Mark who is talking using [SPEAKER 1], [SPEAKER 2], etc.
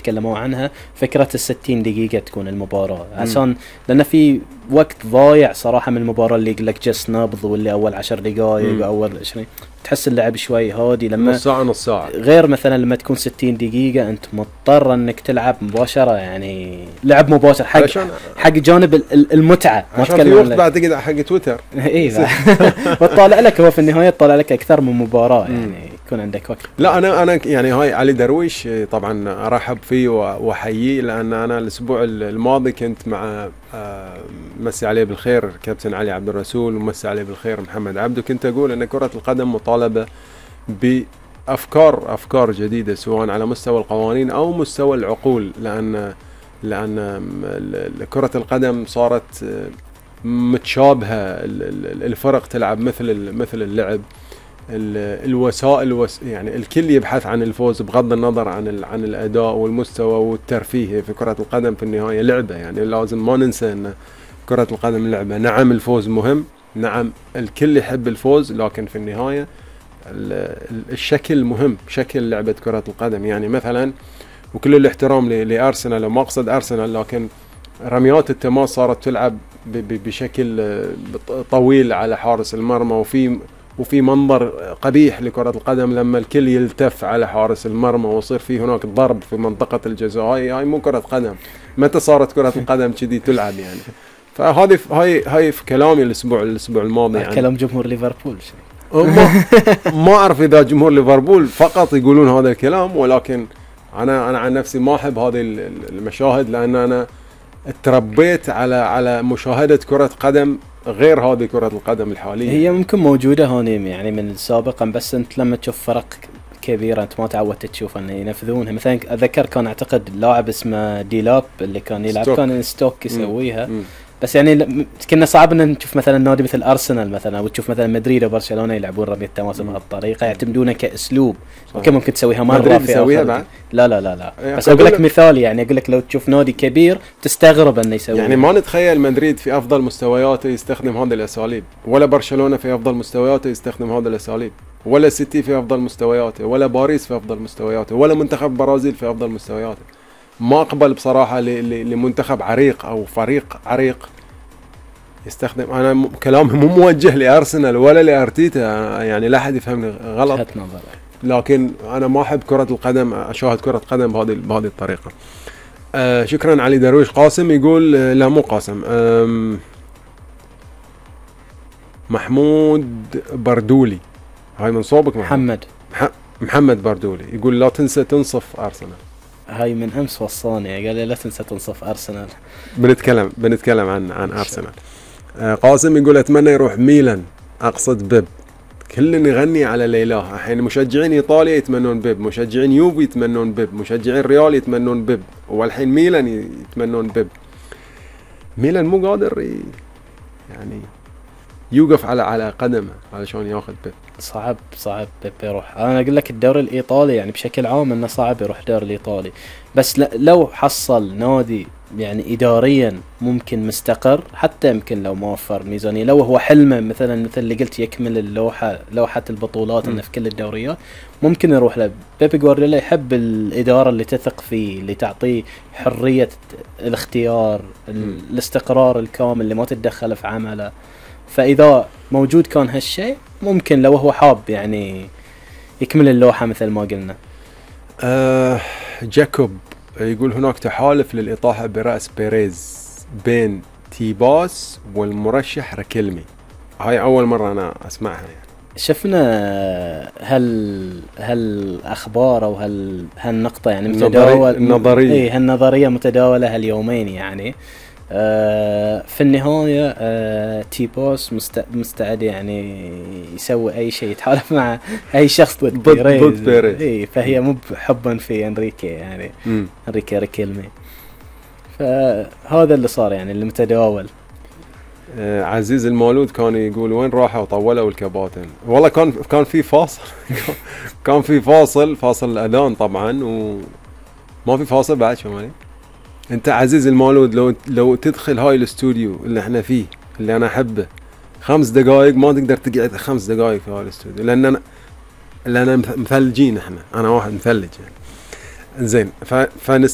[SPEAKER 1] تكلموا عنها، فكرة 60 دقيقة تكون المباراة عشان لأن في وقت ضايع صراحة من المباراة اللي يقول لك جس نبض واللي أول 10 دقائق أول 20 تحس اللعب شوي هادي. لما
[SPEAKER 2] نص ساعة
[SPEAKER 1] غير مثلا لما تكون 60 دقيقة أنت مضطر أنك تلعب مباشرة، يعني لعب مباشر حق جانب المتعة.
[SPEAKER 2] عشان في وقت بعد كده حق تويتر
[SPEAKER 1] إيه وطالع لك هو في النهاية طالع لك أكثر من مباراة يعني يكون عندك وقت.
[SPEAKER 2] لا أنا يعني هاي علي درويش طبعا أرحب فيه وحييه، لأن أنا الأسبوع الماضي كنت مع مسي عليه بالخير كابتن علي عبد الرسول ومسي عليه بالخير محمد عبده، كنت أقول أن كرة القدم مطالبة بأفكار جديدة سواء على مستوى القوانين أو مستوى العقول، لأن كرة القدم صارت متشابهة، الفرق تلعب مثل اللعب، الوسائل يعني الكل يبحث عن الفوز بغض النظر عن الأداء والمستوى والترفيه. في كرة القدم في النهاية لعبة، يعني لازم ما ننسى أن كرة القدم لعبة. نعم الفوز مهم، نعم الكل يحب الفوز، لكن في النهاية الشكل مهم، شكل لعبة كرة القدم. يعني مثلا وكل الاحترام لأرسنال وما أقصد أرسنال، لكن رميات التماس صارت تلعب بشكل طويل على حارس المرمى، وفي منظر قبيح لكرة القدم لما الكل يلتف على حارس المرمى ويصير في هناك ضرب في منطقة الجزاء. هاي مو كرة قدم. متى صارت كرة القدم كذي تلعب يعني؟ فهذه هاي في كلامي الأسبوع الماضي يعني.
[SPEAKER 1] كلام جمهور ليفربول
[SPEAKER 2] ما أعرف إذا جمهور ليفربول فقط يقولون هذا الكلام، ولكن أنا عن نفسي ما أحب هذه المشاهد، لأن أنا تربيت على مشاهدة كرة قدم غير هذه كرة القدم الحالية.
[SPEAKER 1] هي ممكن موجودة هون يعني من سابقا، بس أنت لما تشوف فرق كبيرة أنت ما تعودت تشوف أن ينفذونها. مثلا أذكر كان أعتقد لاعب اسمه ديلاب اللي كان يلعب كان ستوك يسويها. بس يعني كنا صعب ان نشوف مثلا نادي مثل ارسنال مثلا، او تشوف مثلا مدريد وبرشلونه يلعبون رميه التماس بهالطريقه، يعتمدونه كاسلوب. اوكي ممكن تسويها مره في
[SPEAKER 2] يسويها بعد؟
[SPEAKER 1] لا بس اقول لك مثال، يعني اقول لك لو تشوف نادي كبير تستغرب انه يسوي،
[SPEAKER 2] يعني ما نتخيل مدريد في افضل مستوياته يستخدم هذه الاساليب، ولا برشلونه في افضل مستوياته يستخدم هذه الاساليب، ولا سيتي في افضل مستوياته، ولا باريس في افضل مستوياته، ولا منتخب برازيل في افضل مستوياته. ما اقبل بصراحه لمنتخب عريق او فريق عريق يستخدم. انا كلامي مو موجه لارسنال ولا لارتيتا، يعني لا احد يفهمني غلط، لكن انا ما احب كرة القدم اشاهد كرة قدم بهذه الطريقة. شكرا علي درويش. قاسم يقول لا مو قاسم، محمود بردولي، هاي من صوبك محمد بردولي، يقول لا تنسى تنصف ارسنال.
[SPEAKER 1] هاي من امس وصاني قال لي لا تنسى تنصف ارسنال.
[SPEAKER 2] بنتكلم عن ارسنال. قاسم يقول اتمنى يروح ميلان، اقصد بيب. كلنا نغني على ليلاه. الحين مشجعين ايطاليا يتمنون بيب، مشجعين يوفي يتمنون بيب، مشجعين ريال يتمنون بيب، والحين ميلان يتمنون بيب. ميلان مو قادر يعني يوقف على قدمه علشان ياخذ بيب.
[SPEAKER 1] صعب بيب يروح. انا اقول لك الدوري الايطالي يعني بشكل عام انه صعب يروح الدوري الايطالي، بس لو حصل نادي يعني اداريا ممكن مستقر، حتى يمكن لو ما وفر ميزانيه، لو هو حلمه مثل اللي قلت يكمل لوحه البطولات انه في كل الدوريات، ممكن يروح له. بيب جوارديولا يحب الاداره اللي تثق فيه، اللي تعطيه حريه الاختيار، الاستقرار الكامل اللي ما تتدخل في عمله. فاذا موجود كان هالشيء ممكن لو هو حاب يعني يكمل اللوحه مثل ما قلنا.
[SPEAKER 2] جاكوب يقول هناك تحالف للإطاحة برأس بيريز بين تيباس والمرشح ركلمي. هاي أول مرة أنا أسمعها يعني.
[SPEAKER 1] شفنا هالأخبار أو هالنقطة يعني متداولة،
[SPEAKER 2] النظرية
[SPEAKER 1] هالنظرية متداولة هاليومين يعني. في النهاية تيباس مستعد يعني يسوي أي شيء يتحالف مع أي شخص ضد بيريز. فهي مو حبا في أنريكي يعني أنريكي ريكيلمي. فهذا اللي صار يعني اللي متداول.
[SPEAKER 2] عزيز المولود كان يقول وين راحوا وطولوا الكباتن. والله كان في فاصل كان في فاصل الأذان طبعا، وما في فاصل بعد. شو مالي انت عزيز المولود، لو تدخل هاي الاستوديو اللي احنا فيه اللي انا احبه 5 دقائق ما تقدر تقعد 5 دقائق في هاي الاستوديو، لان مثلجين احنا، انا واحد مثلج يعني. زين